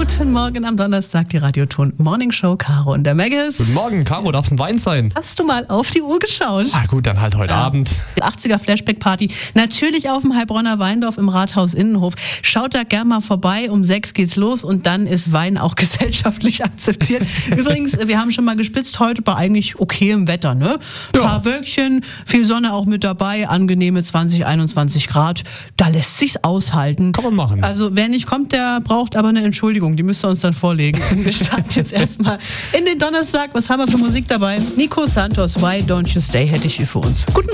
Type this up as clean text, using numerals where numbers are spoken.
Guten Morgen am Donnerstag, die Radioton Morning Show, Caro und der Maggis. Guten Morgen, Caro, darf's ein Wein sein? Hast du mal auf die Uhr geschaut? Ah gut, dann halt heute Abend. Die 80er Flashback Party, natürlich auf dem Heilbronner Weindorf im Rathaus Innenhof. Schaut da gerne mal vorbei, um 6 geht's los und dann ist Wein auch gesellschaftlich akzeptiert. Übrigens, wir haben schon mal gespitzt, heute bei eigentlich okayem Wetter, ne? Ja. Paar Wölkchen, viel Sonne auch mit dabei, angenehme 20, 21 Grad. Da lässt sich's aushalten. Kann man machen. Also wer nicht kommt, der braucht aber eine Entschuldigung, die müsst ihr uns dann vorlegen. Wir starten jetzt erstmal in den Donnerstag. Was haben wir für Musik dabei? Nico Santos, Why Don't You Stay, hätte ich hier für uns. Guten Morgen.